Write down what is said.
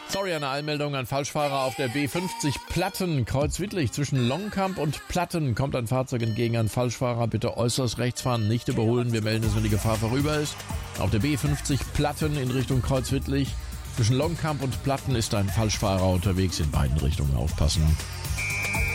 Sorry, eine Eilmeldung an Falschfahrer auf der B50 Platten, Kreuzwittlich. Zwischen Longkamp und Platten kommt ein Fahrzeug entgegen. An Falschfahrer bitte äußerst rechts fahren, nicht überholen. Wir melden es, wenn die Gefahr vorüber ist. Auf der B50 Platten in Richtung Kreuzwittlich. Zwischen Longkamp und Platten ist ein Falschfahrer unterwegs. In beiden Richtungen aufpassen.